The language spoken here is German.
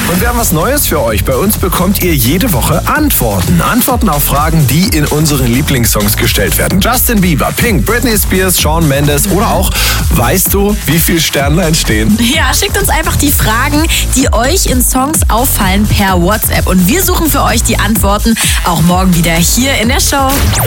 Und wir haben was Neues für euch. Bei uns bekommt ihr jede Woche Antworten. Antworten auf Fragen, die in unseren Lieblingssongs gestellt werden. Justin Bieber, Pink, Britney Spears, Shawn Mendes oder auch, weißt du, wie viel Sternlein stehen? Ja, schickt uns einfach die Fragen, die euch in Songs auffallen, per WhatsApp. Und wir suchen für euch die Antworten auch morgen wieder hier in der Show.